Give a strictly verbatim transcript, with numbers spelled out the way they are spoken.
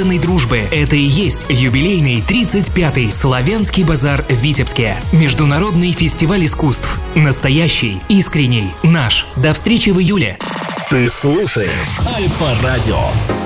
преданной дружбы. Это и есть юбилейный тридцать пятый Славянский базар в Витебске. Международный фестиваль искусств. Настоящий, искренний, наш. До встречи в июле. Ты слушаешь Альфа Радио.